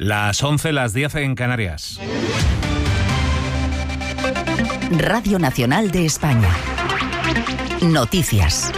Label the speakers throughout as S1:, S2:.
S1: Las 11, las 10 en Canarias.
S2: Radio Nacional de España. Noticias.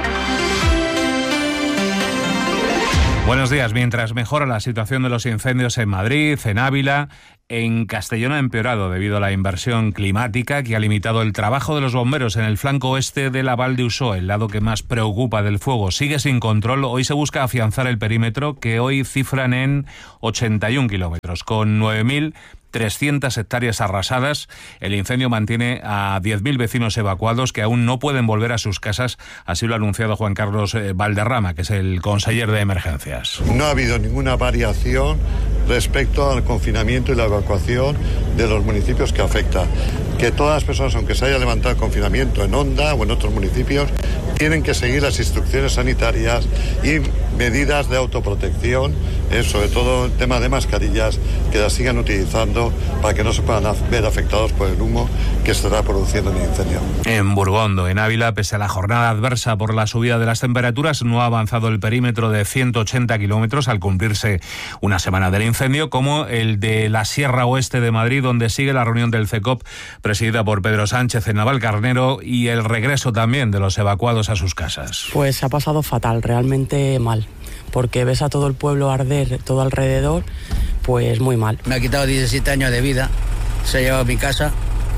S1: Buenos días. Mientras mejora la situación de los incendios en Madrid, en Ávila, en Castellón ha empeorado debido a la inversión climática que ha limitado el trabajo de los bomberos en el flanco oeste de la Val d'Usó, el lado que más preocupa del fuego. Sigue sin control. Hoy se busca afianzar el perímetro, que hoy cifran en 81 kilómetros, con 9.300 hectáreas arrasadas. El incendio mantiene a 10.000 vecinos evacuados que aún no pueden volver a sus casas. Así lo ha anunciado Juan Carlos Valderrama, que es el conseller de Emergencias.
S3: No ha habido ninguna variación respecto al confinamiento y la evacuación de los municipios que afecta. Que todas las personas, aunque se haya levantado el confinamiento en Onda o en otros municipios, tienen que seguir las instrucciones sanitarias y medidas de autoprotección, sobre todo el tema de mascarillas, que las sigan utilizando para que no se puedan ver afectados por el humo que se está produciendo en el incendio. En
S1: Burgondo, en Ávila, pese a la jornada adversa por la subida de las temperaturas, no ha avanzado el perímetro de 180 kilómetros al cumplirse una semana del incendio, como el de la Sierra Oeste de Madrid, donde sigue la reunión del CECOP, presidida por Pedro Sánchez en Navalcarnero, y el regreso también de los evacuados a sus casas.
S4: Pues ha pasado fatal, realmente mal, porque ves a todo el pueblo arder todo alrededor, pues muy mal.
S5: Me ha quitado 17 años de vida, se ha llevado a mi casa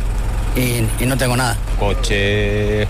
S5: y no tengo nada.
S6: Coche,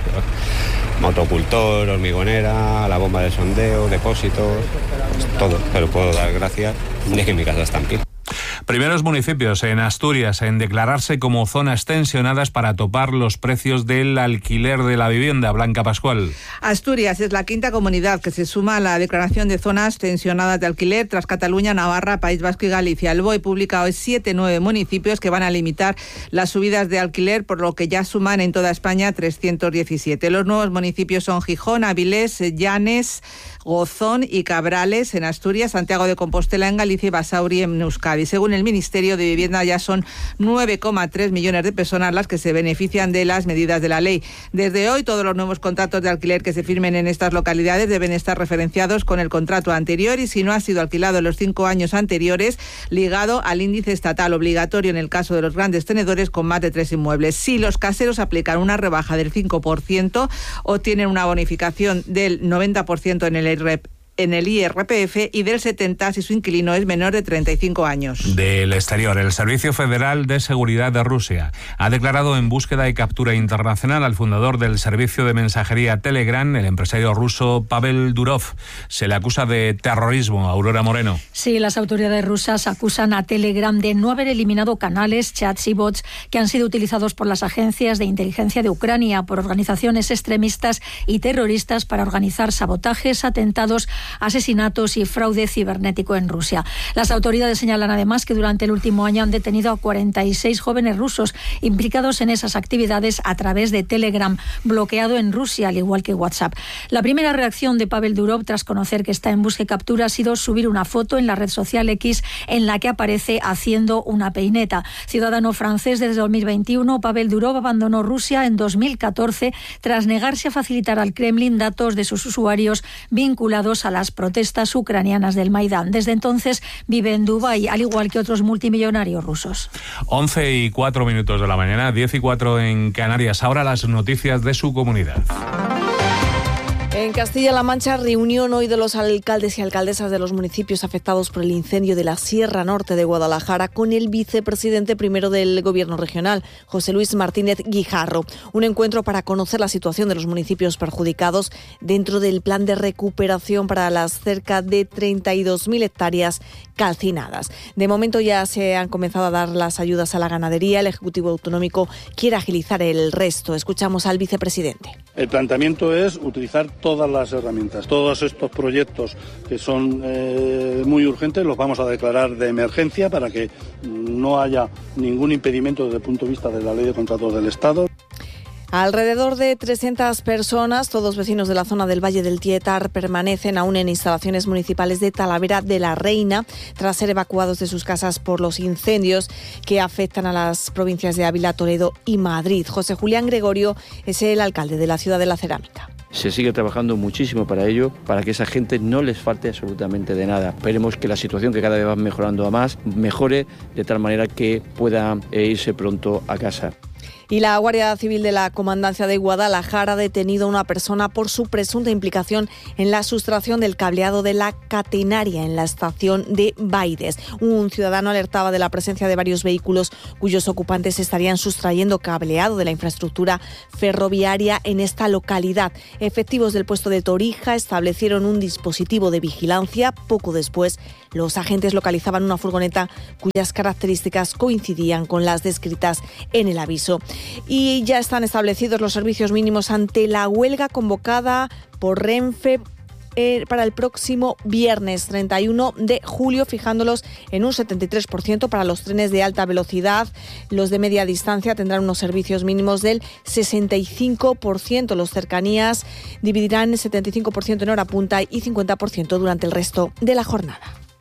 S6: motocultor, hormigonera, la bomba de sondeo, depósitos, pues todo, pero puedo dar gracias de que mi casa está en pie.
S1: Primeros municipios en Asturias en declararse como zonas tensionadas para topar los precios del alquiler de la vivienda. Blanca Pascual.
S7: Asturias es la quinta comunidad que se suma a la declaración de zonas tensionadas de alquiler tras Cataluña, Navarra, País Vasco y Galicia. El BOE publica hoy 9 municipios que van a limitar las subidas de alquiler, por lo que ya suman en toda España 317. Los nuevos municipios son Gijón, Avilés, Llanes, Gozón y Cabrales en Asturias, Santiago de Compostela en Galicia y Basauri en Euskadi. Según el Ministerio de Vivienda, ya son 9,3 millones de personas las que se benefician de las medidas de la ley. Desde hoy, todos los nuevos contratos de alquiler que se firmen en estas localidades deben estar referenciados con el contrato anterior y, si no ha sido alquilado en los 5 años anteriores, ligado al índice estatal, obligatorio en el caso de los grandes tenedores con más de 3 inmuebles. Si los caseros aplican una rebaja del 5%, obtienen una bonificación del 90% en el IRPF y del 70% si su inquilino es menor de 35 años.
S1: Del exterior, el Servicio Federal de Seguridad de Rusia ha declarado en búsqueda y captura internacional al fundador del servicio de mensajería Telegram, el empresario ruso Pavel Durov. Se le acusa de terrorismo. Aurora Moreno.
S8: Sí, las autoridades rusas acusan a Telegram de no haber eliminado canales, chats y bots que han sido utilizados por las agencias de inteligencia de Ucrania, por organizaciones extremistas y terroristas para organizar sabotajes, atentados, asesinatos y fraude cibernético en Rusia. Las autoridades señalan además que durante el último año han detenido a 46 jóvenes rusos implicados en esas actividades a través de Telegram, bloqueado en Rusia, al igual que WhatsApp. La primera reacción de Pavel Durov, tras conocer que está en busca y captura, ha sido subir una foto en la red social X en la que aparece haciendo una peineta. Ciudadano francés desde 2021, Pavel Durov abandonó Rusia en 2014 tras negarse a facilitar al Kremlin datos de sus usuarios vinculados a las protestas ucranianas del Maidán. Desde entonces vive en Dubái, al igual que otros multimillonarios rusos.
S1: 11:04 de la mañana, 10:04 en Canarias. Ahora las noticias de su comunidad.
S9: En Castilla-La Mancha, reunión hoy de los alcaldes y alcaldesas de los municipios afectados por el incendio de la Sierra Norte de Guadalajara con el vicepresidente primero del Gobierno regional, José Luis Martínez Guijarro. Un encuentro para conocer la situación de los municipios perjudicados dentro del plan de recuperación para las cerca de 32.000 hectáreas calcinadas. De momento ya se han comenzado a dar las ayudas a la ganadería. El Ejecutivo Autonómico quiere agilizar el resto. Escuchamos al vicepresidente.
S10: El planteamiento es utilizar todas las herramientas. Todos estos proyectos que son muy urgentes los vamos a declarar de emergencia para que no haya ningún impedimento desde el punto de vista de la Ley de Contratos del Estado.
S9: Alrededor de 300 personas, todos vecinos de la zona del Valle del Tietar, permanecen aún en instalaciones municipales de Talavera de la Reina tras ser evacuados de sus casas por los incendios que afectan a las provincias de Ávila, Toledo y Madrid. José Julián Gregorio es el alcalde de la ciudad de la Cerámica.
S11: Se sigue trabajando muchísimo para ello, para que a esa gente no les falte absolutamente de nada. Esperemos que la situación, que cada vez va mejorando a más, mejore de tal manera que pueda irse pronto a casa.
S9: Y la Guardia Civil de la Comandancia de Guadalajara ha detenido a una persona por su presunta implicación en la sustracción del cableado de la catenaria en la estación de Baides. Un ciudadano alertaba de la presencia de varios vehículos cuyos ocupantes estarían sustrayendo cableado de la infraestructura ferroviaria en esta localidad. Efectivos del puesto de Torija establecieron un dispositivo de vigilancia. Poco después, los agentes localizaban una furgoneta cuyas características coincidían con las descritas en el aviso. Y ya están establecidos los servicios mínimos ante la huelga convocada por Renfe para el próximo viernes 31 de julio, fijándolos en un 73% para los trenes de alta velocidad. Los de media distancia tendrán unos servicios mínimos del 65%. Los cercanías dividirán el 75% en hora punta y 50% durante el resto de la jornada.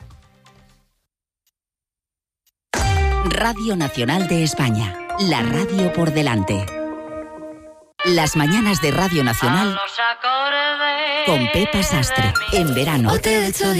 S2: Radio Nacional de España. La radio por delante. Las mañanas de Radio Nacional con Pepa Sastre. En verano.